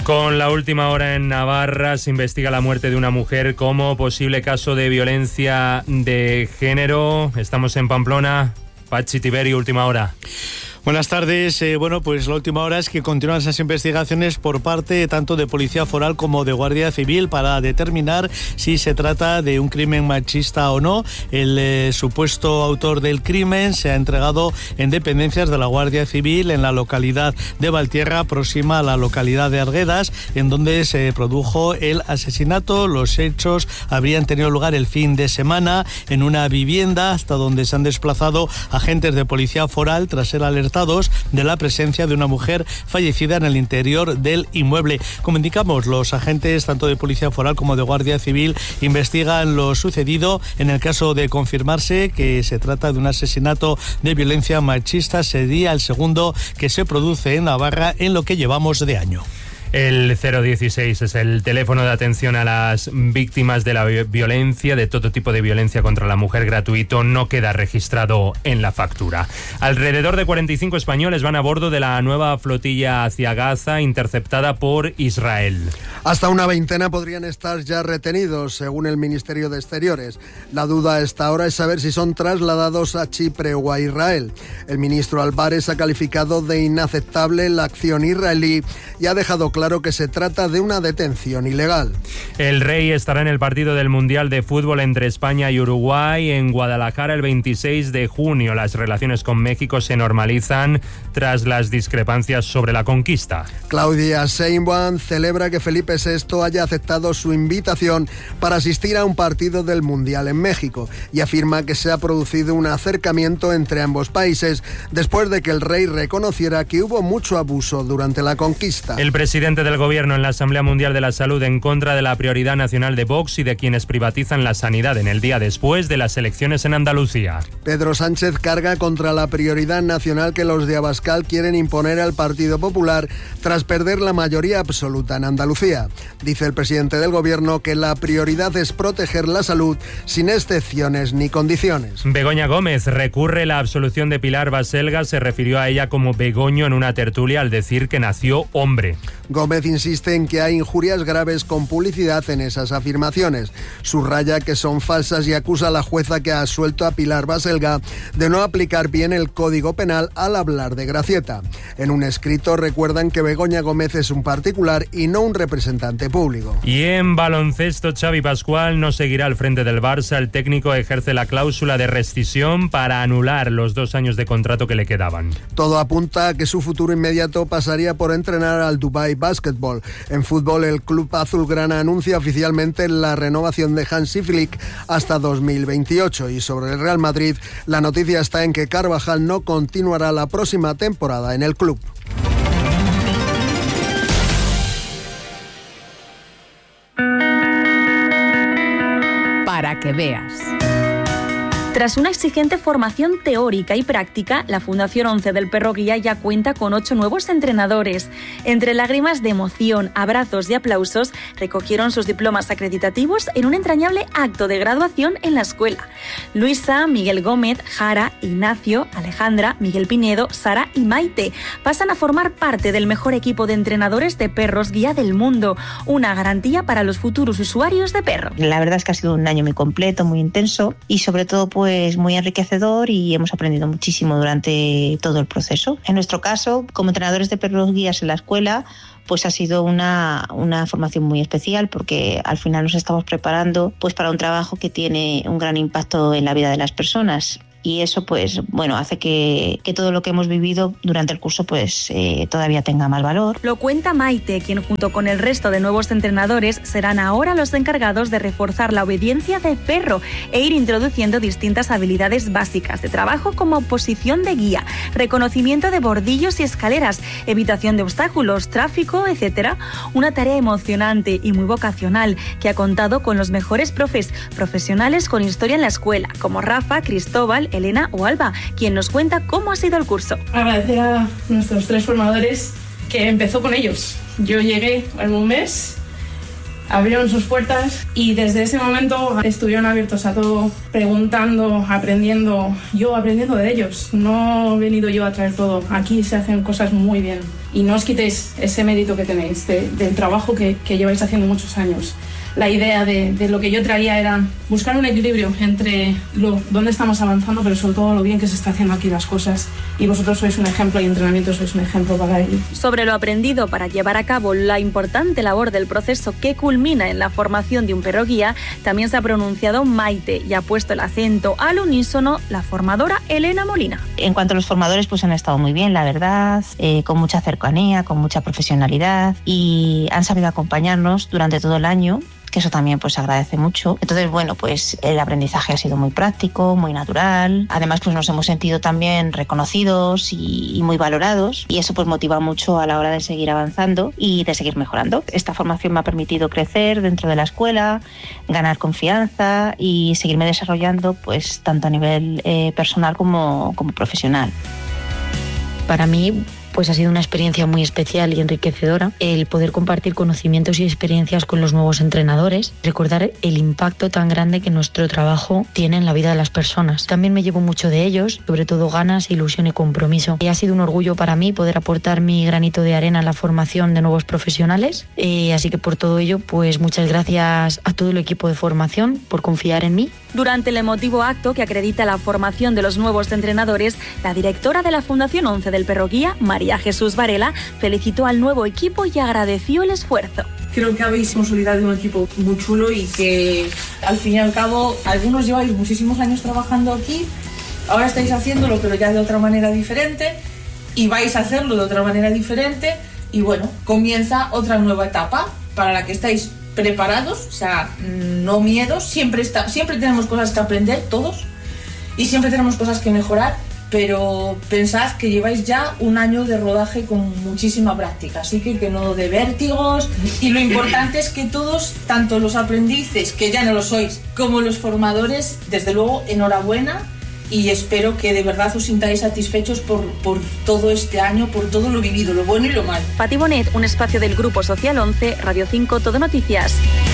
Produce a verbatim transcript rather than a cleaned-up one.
Con la última hora en Navarra se investiga la muerte de una mujer como posible caso de violencia de género. Estamos en Pamplona. Pachi Tiberio, última hora. Buenas tardes. Eh, bueno, pues la última hora es que continúan esas investigaciones por parte tanto de Policía Foral como de Guardia Civil para determinar si se trata de un crimen machista o no. El eh, supuesto autor del crimen se ha entregado en dependencias de la Guardia Civil en la localidad de Valtierra, próxima a la localidad de Arguedas, en donde se produjo el asesinato. Los hechos habrían tenido lugar el fin de semana en una vivienda, hasta donde se han desplazado agentes de Policía Foral tras ser alertados de la presencia de una mujer fallecida en el interior del inmueble. Como indicamos, los agentes tanto de Policía Foral como de Guardia Civil investigan lo sucedido. En el caso de confirmarse que se trata de un asesinato de violencia machista, sería el segundo que se produce en Navarra en lo que llevamos de año. El cero dieciséis es el teléfono de atención a las víctimas de la violencia, de todo tipo de violencia contra la mujer, gratuito, no queda registrado en la factura. Alrededor de cuarenta y cinco españoles van a bordo de la nueva flotilla hacia Gaza, interceptada por Israel. Hasta una veintena podrían estar ya retenidos, según el Ministerio de Exteriores. La duda a esta hora es saber si son trasladados a Chipre o a Israel. El ministro Álvarez ha calificado de inaceptable la acción israelí y ha dejado claro que se trata de una detención ilegal. El Rey estará en el partido del Mundial de Fútbol entre España y Uruguay en Guadalajara el veintiséis de junio. Las relaciones con México se normalizan tras las discrepancias sobre la conquista. Claudia Sheinbaum celebra que Felipe sexto haya aceptado su invitación para asistir a un partido del Mundial en México y afirma que se ha producido un acercamiento entre ambos países después de que el Rey reconociera que hubo mucho abuso durante la conquista. El presidente del Gobierno en la Asamblea Mundial de la Salud en contra de la prioridad nacional de Vox y de quienes privatizan la sanidad en el día después de las elecciones en Andalucía. Pedro Sánchez carga contra la prioridad nacional que los de Abascal quieren imponer al Partido Popular tras perder la mayoría absoluta en Andalucía. Dice el presidente del Gobierno que la prioridad es proteger la salud sin excepciones ni condiciones. Begoña Gómez recurre la absolución de Pilar Baselga, se refirió a ella como Begoño en una tertulia al decir que nació hombre. Gómez insiste en que hay injurias graves con publicidad en esas afirmaciones. Subraya que son falsas y acusa a la jueza que ha absuelto a Pilar Baselga de no aplicar bien el Código Penal al hablar de Gracieta. En un escrito recuerdan que Begoña Gómez es un particular y no un representante público. Y en baloncesto, Xavi Pascual no seguirá al frente del Barça. El técnico ejerce la cláusula de rescisión para anular los dos años de contrato que le quedaban. Todo apunta a que su futuro inmediato pasaría por entrenar al Dubai Basketball. En fútbol, el club azulgrana anuncia oficialmente la renovación de Hansi Flick hasta dos mil veintiocho. Y sobre el Real Madrid, la noticia está en que Carvajal no continuará la próxima temporada en el club. Para que veas. Tras una exigente formación teórica y práctica, la Fundación once del Perro Guía ya cuenta con ocho nuevos entrenadores. Entre lágrimas de emoción, abrazos y aplausos, recogieron sus diplomas acreditativos en un entrañable acto de graduación en la escuela. Luisa, Miguel Gómez, Jara, Ignacio, Alejandra, Miguel Pinedo, Sara y Maite pasan a formar parte del mejor equipo de entrenadores de perros guía del mundo, una garantía para los futuros usuarios de perro. La verdad es que ha sido un año muy completo, muy intenso y sobre todo pues Pues muy enriquecedor y hemos aprendido muchísimo durante todo el proceso. En nuestro caso, como entrenadores de perros guías en la escuela, pues ha sido una, una formación muy especial porque al final nos estamos preparando pues para un trabajo que tiene un gran impacto en la vida de las personas. Y eso, pues, bueno, hace que, que todo lo que hemos vivido durante el curso, pues, eh, todavía tenga más valor. Lo cuenta Maite, quien junto con el resto de nuevos entrenadores serán ahora los encargados de reforzar la obediencia de perro e ir introduciendo distintas habilidades básicas de trabajo como posición de guía, reconocimiento de bordillos y escaleras, evitación de obstáculos, tráfico, etcétera. Una tarea emocionante y muy vocacional que ha contado con los mejores profes, profesionales con historia en la escuela, como Rafa, Cristóbal, Elena o Alba, quien nos cuenta cómo ha sido el curso. Agradecer a nuestros tres formadores que empezó con ellos. Yo llegué en un mes, abrieron sus puertas y desde ese momento estuvieron abiertos a todo, preguntando, aprendiendo, yo aprendiendo de ellos. No he venido yo a traer todo, aquí se hacen cosas muy bien y no os quitéis ese mérito que tenéis de, del trabajo que, que lleváis haciendo muchos años. La idea de, de lo que yo traía era buscar un equilibrio entre lo, dónde estamos avanzando, pero sobre todo lo bien que se está haciendo aquí las cosas. Y vosotros sois un ejemplo y entrenamiento sois un ejemplo para ello. Sobre lo aprendido para llevar a cabo la importante labor del proceso que culmina en la formación de un perro guía, también se ha pronunciado Maite y ha puesto el acento al unísono la formadora Elena Molina. En cuanto a los formadores, pues han estado muy bien, la verdad, eh, con mucha cercanía, con mucha profesionalidad y han sabido acompañarnos durante todo el año, que eso también pues agradece mucho. Entonces, bueno, pues el aprendizaje ha sido muy práctico, muy natural. Además, pues nos hemos sentido también reconocidos y, y muy valorados, y eso pues motiva mucho a la hora de seguir avanzando y de seguir mejorando. Esta formación me ha permitido crecer dentro de la escuela, ganar confianza y seguirme desarrollando pues tanto a nivel eh, personal como, como profesional. Para mí, pues ha sido una experiencia muy especial y enriquecedora el poder compartir conocimientos y experiencias con los nuevos entrenadores, recordar el impacto tan grande que nuestro trabajo tiene en la vida de las personas. También me llevo mucho de ellos, sobre todo ganas, ilusión y compromiso. Y ha sido un orgullo para mí poder aportar mi granito de arena en la formación de nuevos profesionales. Eh, así que por todo ello, pues muchas gracias a todo el equipo de formación por confiar en mí. Durante el emotivo acto que acredita la formación de los nuevos entrenadores, la directora de la Fundación once del Perro Guía, María Jesús Varela, felicitó al nuevo equipo y agradeció el esfuerzo. Creo que habéis consolidado un equipo muy chulo y que al fin y al cabo algunos lleváis muchísimos años trabajando aquí, ahora estáis haciéndolo pero ya de otra manera diferente y vais a hacerlo de otra manera diferente y bueno, comienza otra nueva etapa para la que estáis preparados, o sea, no miedo, siempre, está, siempre tenemos cosas que aprender todos y siempre tenemos cosas que mejorar, pero pensad que lleváis ya un año de rodaje con muchísima práctica, así que que no de vértigos, y lo importante es que todos, tanto los aprendices, que ya no lo sois, como los formadores, desde luego enhorabuena y espero que de verdad os sintáis satisfechos por, por todo este año, por todo lo vivido, lo bueno y lo malo. Pati Bonet, un espacio del Grupo Social once, Radio cinco, Todo Noticias.